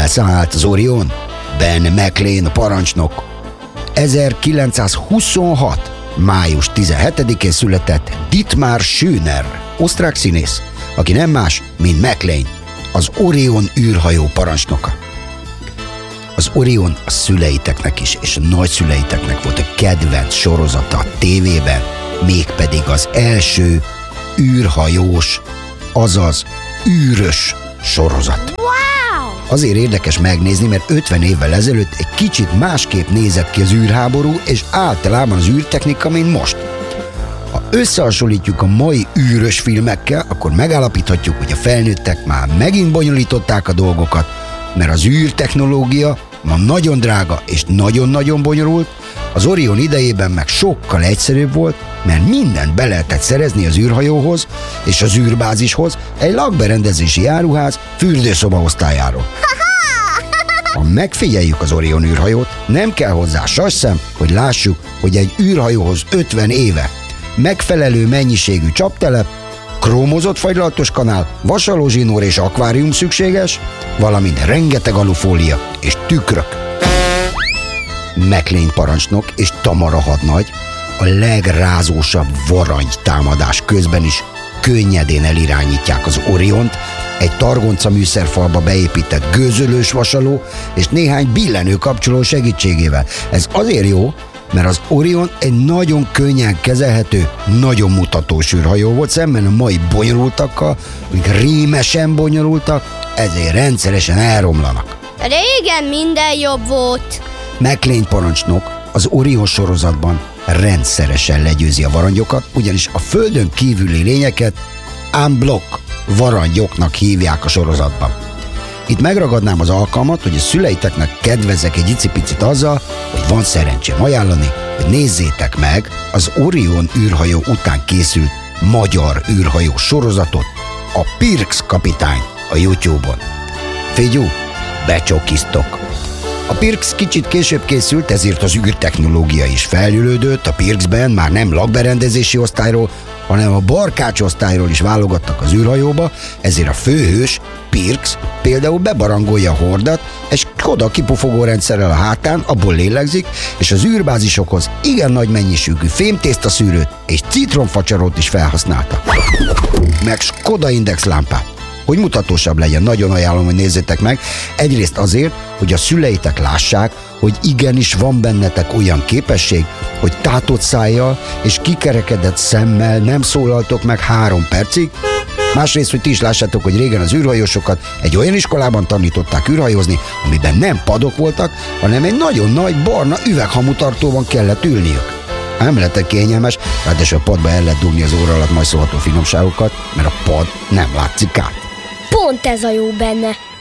Felszállt az Orion, Ben McLean a parancsnok. 1926. május 17-én született Dietmar Schöner, osztrák színész, aki nem más, mint McLean, az Orion űrhajó parancsnoka. Az Orion a szüleiteknek is, és a nagyszüleiteknek volt a kedvenc sorozata a tévében, mégpedig az első űrhajós, azaz űrös sorozat. Wow! Azért érdekes megnézni, mert 50 évvel ezelőtt egy kicsit másképp nézett ki az űrháború, és általában az űrtechnika, mint most. Ha összehasonlítjuk a mai űrös filmekkel, akkor megállapíthatjuk, hogy a felnőttek már megint bonyolították a dolgokat, mert az űrtechnológia ma nagyon drága és nagyon-nagyon bonyolult, az Orion idejében meg sokkal egyszerűbb volt, mert mindent be lehetett szerezni az űrhajóhoz és az űrbázishoz egy lakberendezési áruház fürdőszoba osztályáról. Ha megfigyeljük az Orion űrhajót, nem kell hozzá sasszem, hogy lássuk, hogy egy űrhajóhoz 50 éve megfelelő mennyiségű csaptelep, krómozott fagylaltos kanál, vasalózsinór és akvárium szükséges, valamint rengeteg alufólia és tükrök. McLean parancsnok és Tamara hadnagy a legrázósabb varangy támadás közben is könnyedén elirányítják az Oriont egy targonca műszerfalba beépített gőzölős vasaló és néhány billenő kapcsoló segítségével. Ez azért jó, mert az Orion egy nagyon könnyen kezelhető, nagyon mutatós űrhajó volt, szemben a mai bonyolultakkal, amik rémesen bonyolultak, ezért rendszeresen elromlanak. Régen minden jobb volt. McLean parancsnok az Orion sorozatban rendszeresen legyőzi a varangyokat, ugyanis a földön kívüli lényeket unblock varangyoknak hívják a sorozatban. Itt megragadnám az alkalmat, hogy a szüleiteknek kedvezzek egy icipicit azzal, hogy van szerencsém ajánlani, hogy nézzétek meg az Orion űrhajó után készült magyar űrhajó sorozatot, a Pirx kapitány a YouTube-on. Figyú, becsokiztok! A Pirx kicsit később készült, ezért az űrtechnológia is fejlődött, a Pirxben már nem lakberendezési osztályról, hanem a barkács osztályról is válogattak az űrhajóba, ezért a főhős, Pirx például bebarangolja a hordat, egy Skoda kipufogó rendszerrel a hátán, abból lélegzik, és az űrbázisokhoz igen nagy mennyiségű fémtésztaszűrőt és citromfacsarót is felhasználta. Meg Skoda Index lámpát. Hogy mutatósabb legyen, nagyon ajánlom, hogy nézzétek meg. Egyrészt azért, hogy a szüleitek lássák, hogy igenis van bennetek olyan képesség, hogy tátott szájjal és kikerekedett szemmel nem szólaltok meg 3 percig. Másrészt, hogy ti is lássátok, hogy régen az űrhajósokat egy olyan iskolában tanították űrhajózni, amiben nem padok voltak, hanem egy nagyon nagy barna üveghamutartóban kellett ülniük. Nem lettek kényelmes, ráadásul a padba el lehet dugni az óra alatt majd szólható finomságokat, mert a pad nem látszik át. Pont ez a jó benne.